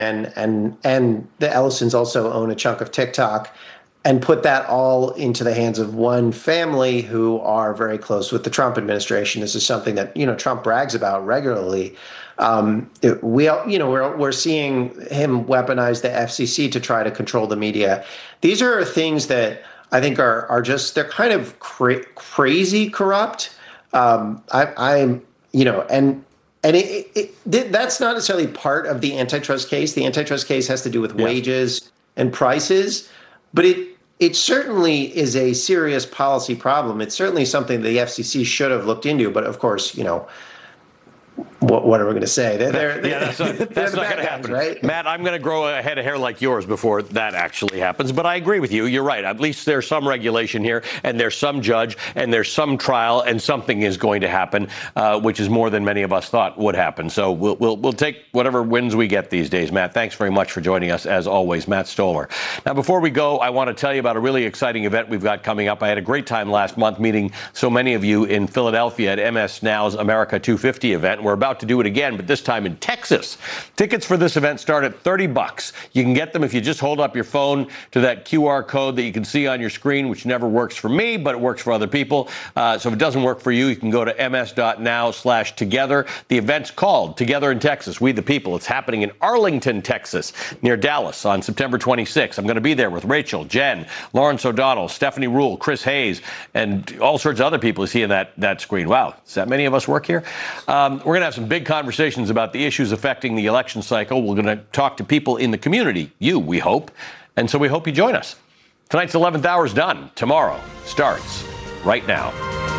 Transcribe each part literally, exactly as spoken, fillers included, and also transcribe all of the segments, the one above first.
and and and the Ellisons also own a chunk of TikTok, and put that all into the hands of one family who are very close with the Trump administration. This is something that, you know, Trump brags about regularly. Um, it, we, you know, we're we're seeing him weaponize the F C C to try to control the media. These are things that I think are are just, they're kind of cra- crazy corrupt. Um, I, I'm, you know, and and it, it, it, that's not necessarily part of the antitrust case. The antitrust case has to do with yeah. wages and prices. But it it certainly is a serious policy problem. It's certainly something the F C C should have looked into. But of course, you know, what, what are we going to say? They're, they're, yeah, that's not, that's not going to happen. Right? Matt, I'm going to grow a head of hair like yours before that actually happens. But I agree with you. You're right. At least there's some regulation here, and there's some judge, and there's some trial, and something is going to happen, uh, which is more than many of us thought would happen. So we'll, we'll we'll take whatever wins we get these days. Matt, thanks very much for joining us, as always. Matt Stoller. Now, before we go, I want to tell you about a really exciting event we've got coming up. I had a great time last month meeting so many of you in Philadelphia at M S Now's America two fifty event. We're about to do it again, but this time in Texas. Tickets for this event start at thirty bucks. You can get them if you just hold up your phone to that Q R code that you can see on your screen, which never works for me, but it works for other people. Uh, so if it doesn't work for you, you can go to ms.now slash together. The event's called Together in Texas, We the People. It's happening in Arlington, Texas, near Dallas on September twenty-sixth. I'm going to be there with Rachel, Jen, Lawrence O'Donnell, Stephanie Rule, Chris Hayes, and all sorts of other people you see in that, that screen. Wow, is that many of us work here? Um, we're going to have some big conversations about the issues affecting the election cycle. We're going to talk to people in the community, you, we hope. And so we hope you join us. Tonight's eleventh hour is done. Tomorrow starts right now.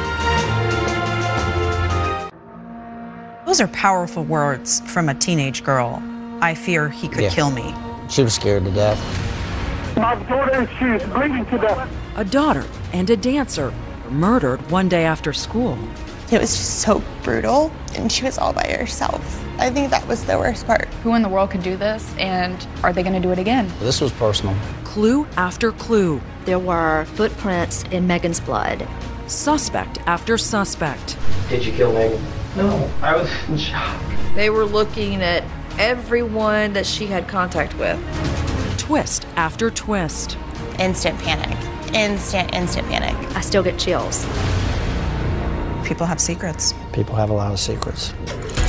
Those are powerful words from a teenage girl. I fear he could yeah. kill me. She was scared to death. My daughter, she's bleeding to death. A daughter and a dancer were murdered one day after school. It was just so brutal, and she was all by herself. I think that was the worst part. Who in the world could do this, and are they going to do it again? This was personal. Clue after clue. There were footprints in Megan's blood. Suspect after suspect. Did you kill Megan? No, I was in shock. They were looking at everyone that she had contact with. Twist after twist. Instant panic. Instant, instant panic. I still get chills. People have secrets. People have a lot of secrets.